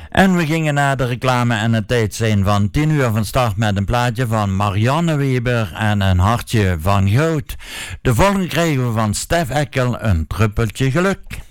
En we gingen naar de reclame en het tijd zijn van 10 uur van start met een plaatje van Marianne Weber en een hartje van goud. De volgende krijgen we van Stef Eckel, een druppeltje geluk.